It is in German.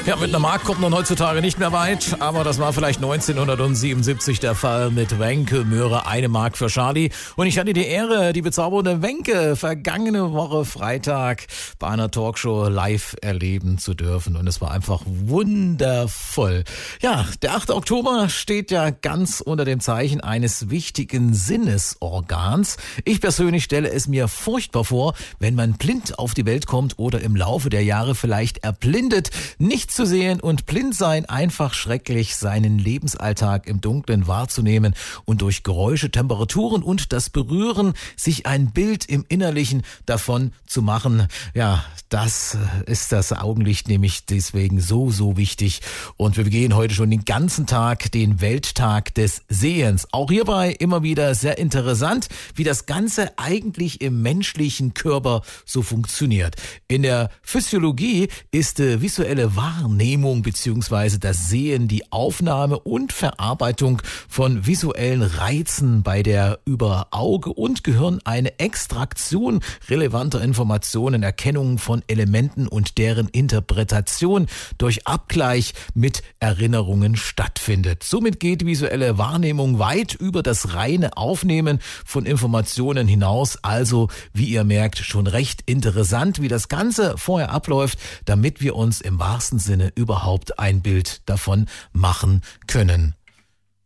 Ja, mit einer Mark kommt man heutzutage nicht mehr weit, aber das war vielleicht 1977 der Fall mit Wenke Möhre, 1 Mark für Charlie. Und ich hatte die Ehre, die bezaubernde Wenke vergangene Woche Freitag bei einer Talkshow live erleben zu dürfen. Und es war einfach wundervoll. Ja, der 8. Oktober steht ja ganz unter dem Zeichen eines wichtigen Sinnesorgans. Ich persönlich stelle es mir furchtbar vor, wenn man blind auf die Welt kommt oder im Laufe der Jahre vielleicht erblindet. Nichts zu sehen und blind sein, einfach schrecklich, seinen Lebensalltag im Dunkeln wahrzunehmen und durch Geräusche, Temperaturen und das Berühren sich ein Bild im Innerlichen davon zu machen. Ja, das ist das Augenlicht nämlich deswegen so wichtig. Und wir begehen heute schon den ganzen Tag den Welttag des Sehens. Auch hierbei immer wieder sehr interessant, wie das Ganze eigentlich im menschlichen Körper so funktioniert. In der Physiologie ist visuelle Wahrnehmung bzw. das Sehen, die Aufnahme und Verarbeitung von visuellen Reizen bei der über Auge und Gehirn eine Extraktion relevanter Informationen, Erkennung von Elementen und deren Interpretation durch Abgleich mit Erinnerungen stattfindet. Somit geht visuelle Wahrnehmung weit über das reine Aufnehmen von Informationen hinaus. Also, wie ihr merkt, schon recht interessant, wie das Ganze vorher abläuft, damit wir uns im wahrsten Sinne überhaupt ein Bild davon machen können.